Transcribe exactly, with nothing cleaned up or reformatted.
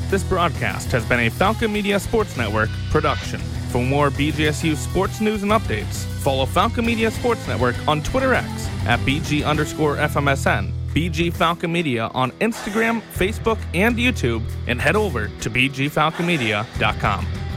This broadcast has been a Falcon Media Sports Network production. For more B G S U sports news and updates, follow Falcon Media Sports Network on Twitter X at BG underscore FMSN, B G Falcon Media on Instagram, Facebook, and YouTube, and head over to b g falcon media dot com.